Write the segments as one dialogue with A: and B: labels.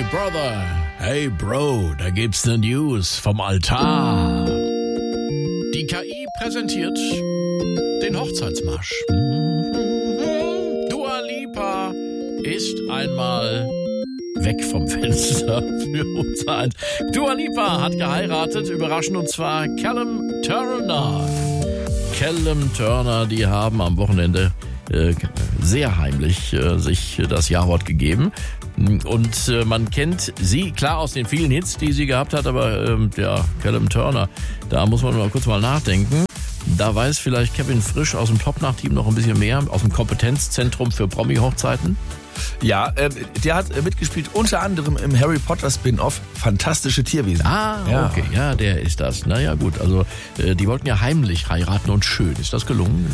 A: Hey Brother, hey Bro, da gibt's ne News vom Altar. Die KI präsentiert den Hochzeitsmarsch. Dua Lipa ist einmal weg vom Fenster für unser Eins. Dua Lipa hat geheiratet, überraschend, und zwar Callum Turner. Callum Turner, die haben am Wochenende sehr heimlich sich das Ja-Wort gegeben. Und man kennt sie klar aus den vielen Hits, die sie gehabt hat, aber Callum Turner, da muss man mal kurz nachdenken. Da weiß vielleicht Kevin Frisch aus dem Top-Nach-Team noch ein bisschen mehr, aus dem Kompetenzzentrum für Promi-Hochzeiten.
B: Ja, der hat mitgespielt unter anderem im Harry Potter Spin-Off Fantastische Tierwesen.
A: Ah, okay, ja, der ist das. Naja gut, also die wollten ja heimlich heiraten und schön. Ist das gelungen?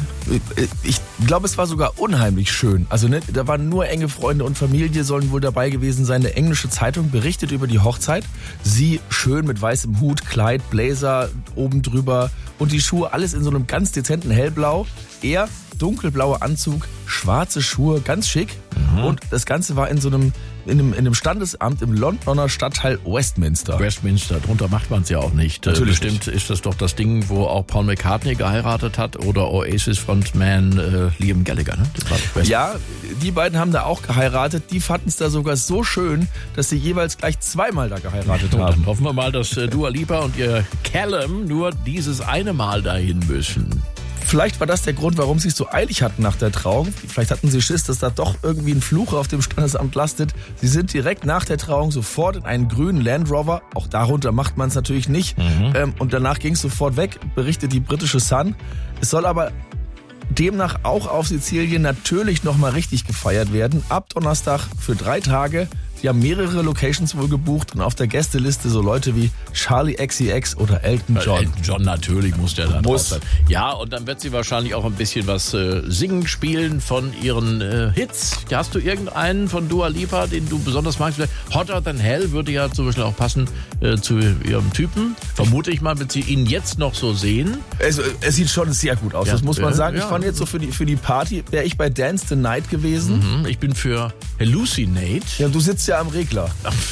B: Ich glaube, es war sogar unheimlich schön. Also da waren nur enge Freunde und Familie sollen wohl dabei gewesen sein. Eine englische Zeitung berichtet über die Hochzeit. Sie schön mit weißem Hut, Kleid, Blazer oben drüber und die Schuhe alles in so einem ganz dezenten Hellblau. Er dunkelblauer Anzug, schwarze Schuhe, ganz schick. Und das Ganze war in einem Standesamt im Londoner Stadtteil Westminster.
A: Westminster, drunter macht man es ja auch nicht.
B: Natürlich
A: Bestimmt
B: nicht.
A: ist das doch das Ding, wo auch Paul McCartney geheiratet hat oder Oasis-Frontman Liam Gallagher. Ne? Das war doch
B: Ja, die beiden haben da auch geheiratet. Die fanden es da sogar so schön, dass sie jeweils gleich zweimal da geheiratet
A: Dann
B: haben.
A: hoffen wir mal, dass Dua Lipa und ihr Callum nur dieses eine Mal dahin müssen.
B: Vielleicht war das der Grund, warum sie es so eilig hatten nach der Trauung. Vielleicht hatten sie Schiss, dass da doch irgendwie ein Fluch auf dem Standesamt lastet. Sie sind direkt nach der Trauung sofort in einen grünen Land Rover. Auch darunter macht man es natürlich nicht. Und danach ging es sofort weg, berichtet die britische Sun. Es soll aber demnach auch auf Sizilien natürlich nochmal richtig gefeiert werden. Ab Donnerstag für 3 Tage. Die haben mehrere Locations wohl gebucht und auf der Gästeliste so Leute wie Charlie XCX oder Elton John.
A: Elton John natürlich muss der da drauf
B: Muss.
A: sein. Ja, und dann wird sie wahrscheinlich auch ein bisschen was singen, spielen von ihren Hits. Hast du irgendeinen von Dua Lipa, den du besonders magst? Hotter Than Hell würde ja zum Beispiel auch passen zu ihrem Typen. Vermute ich mal, wird sie ihn jetzt noch so sehen.
B: Es sieht schon sehr gut aus,
A: Ja,
B: das muss man sagen.
A: ja.
B: Ich fand jetzt so für die Party, wäre ich bei Dance the Night gewesen.
A: Ich bin für Hallucinate.
B: Ja, du sitzt ja am Regler.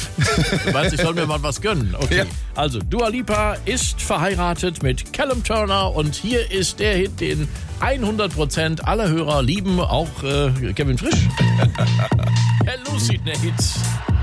A: Du meinst, ich soll mir mal was gönnen? Okay.
B: Ja.
A: Also, Dua Lipa ist verheiratet mit Callum Turner und hier ist der Hit, den 100% aller Hörer lieben, auch Kevin Frisch. Hallucinate.